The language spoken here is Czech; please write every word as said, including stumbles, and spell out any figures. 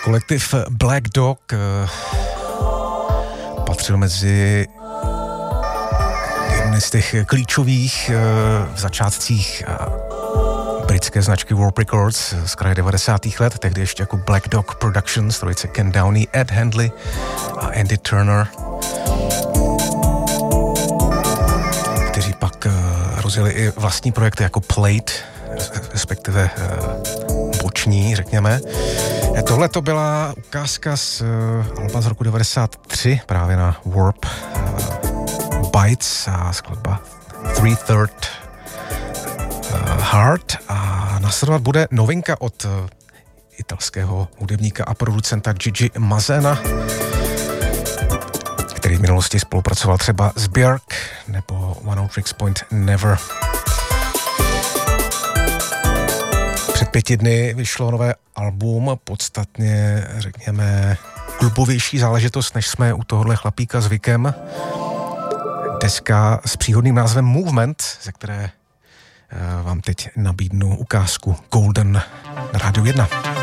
Kolektiv Black Dog patřil mezi jedny z těch klíčových v začátcích britské značky Warp Records z kraje devadesátých let, tehdy ještě jako Black Dog Productions, trojice Ken Downey, Ed Handley a Andy Turner, kteří pak rozjeli i vlastní projekty jako Plate, respektive boční, řekněme. Tohle to byla ukázka z alba z roku devadesát tři, právě na Warp Bites a skladba Three Third Heart, a následovat bude novinka od italského hudebníka a producenta Gigi Mazzena, který v minulosti spolupracoval třeba s Björk nebo One oh Tricks Point Never. Před pěti dny vyšlo nové album, podstatně, řekněme, klubovější záležitost, než jsme u tohohle chlapíka zvykem. Deska s příhodným názvem Movement, ze které vám teď nabídnu ukázku Golden na Rádiu jedna.